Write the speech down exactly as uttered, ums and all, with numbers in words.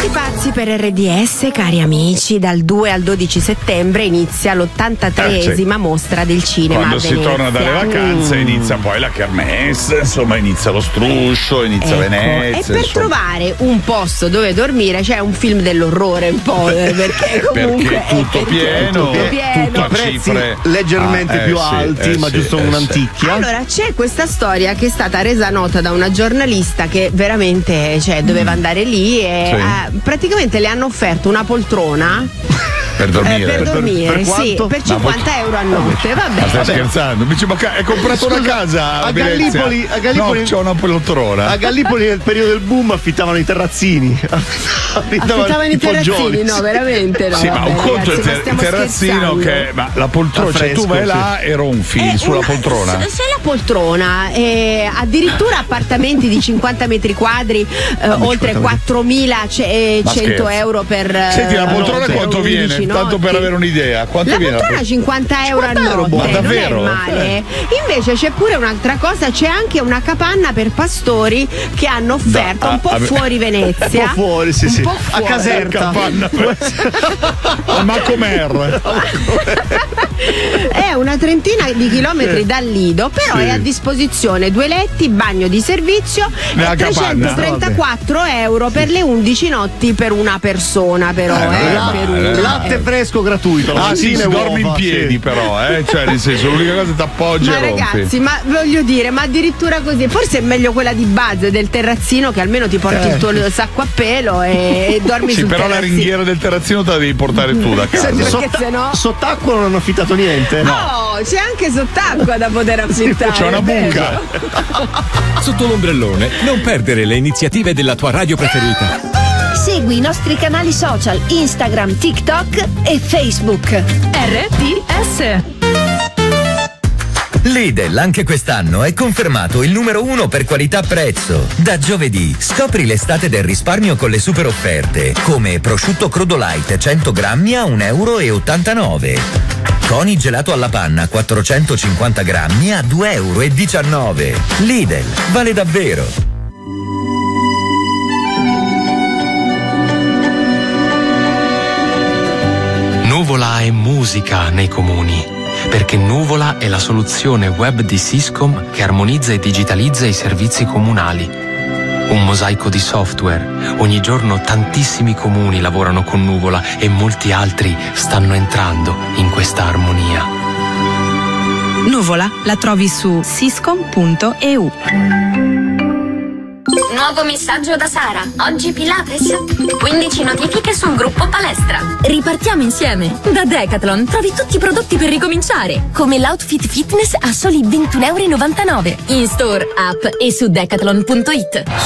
Tutti pazzi per R D S, cari amici, dal due al dodici settembre inizia l'ottantatreesima eh, sì. mostra del cinema. Quando si torna dalle vacanze mm. inizia poi la kermesse, insomma inizia lo struscio, inizia ecco. Venezia. E per insomma. trovare un posto dove dormire c'è un film dell'orrore un po', perché comunque perché tutto è pieno, tutto pieno. tutto a prezzi cifre leggermente ah, eh, più sì, alti, eh, ma sì, giusto eh, un'anticchia. Allora c'è questa storia che è stata resa nota da una giornalista che veramente cioè, doveva andare lì e sì. eh, praticamente le hanno offerto una poltrona per dormire, eh, per dormire per, per sì, per cinquanta euro a notte. Vabbè. Ma stai scherzando? Mi dice, ma hai comprato Scusa, una casa a, a Gallipoli, a Gallipoli no, c'è una poltrona. A Gallipoli nel periodo del boom affittavano i terrazzini. Affittavano, affittavano i terrazzini, no, veramente no. Sì, vabbè, ma un conto è il ter- terrazzino che ma la poltrona, cioè fresco, tu vai sì. là e ronfi Eh, sulla una, poltrona. Se, se la poltrona, eh, addirittura appartamenti di cinquanta metri quadri, eh, oltre quattromilacento euro per. Senti, la poltrona notte, quanto viene? undici Tanto notti. per avere un'idea. Quanto La viene poltrona la cinquanta euro a notte, Ma davvero? non è male. Invece c'è pure un'altra cosa, c'è anche una capanna per pastori che hanno offerto Da, un po' a, a, fuori Venezia. Un po' fuori, sì, un sì. po' A fuori. Caserta. Capanna ma com'è? È una trentina di chilometri dal Lido, però Sì. è a disposizione due letti, bagno di servizio Nella e capanna. trecentotrentaquattro euro per le undici notti per una persona, però Eh, eh, la- per eh, una. Latte Eh. fresco gratuito. Ah sì, si dorme in uova, piedi sì. però, eh? Cioè nel senso l'unica cosa è t'appoggi Ma e rompi. ragazzi, ma voglio dire, ma addirittura così, forse è meglio quella di base del terrazzino che almeno ti porti Eh. il tuo sacco a pelo e, e dormi Sì, sul però la terrazzino. ringhiera del terrazzino te la devi portare tu da casa. Senti, perché Sotta- sennò- Sott'acqua non hanno affittato niente. No, c'è anche sott'acqua da poter affittare. C'è una è vero. buca. Sotto l'ombrellone, non perdere le iniziative della tua radio preferita. Segui i nostri canali social Instagram, TikTok e Facebook. R D S. Lidl anche quest'anno è confermato il numero uno per qualità-prezzo. Da giovedì scopri l'estate del risparmio con le super offerte, come prosciutto crudo light cento grammi a un euro e ottantanove. Coni gelato alla panna quattrocentocinquanta grammi a due euro e diciannove. Lidl, vale davvero. Nuvola è musica nei comuni, perché Nuvola è la soluzione web di Syscom che armonizza e digitalizza i servizi comunali. Un mosaico di software. Ogni giorno tantissimi comuni lavorano con Nuvola e molti altri stanno entrando in questa armonia. Nuvola la trovi su syscom punto e u. Nuovo messaggio da Sara. Oggi Pilates. quindici notifiche sul gruppo palestra. Ripartiamo insieme. Da Decathlon trovi tutti i prodotti per ricominciare, come l'outfit fitness a soli ventuno euro e novantanove. In store, app e su decathlon punto it.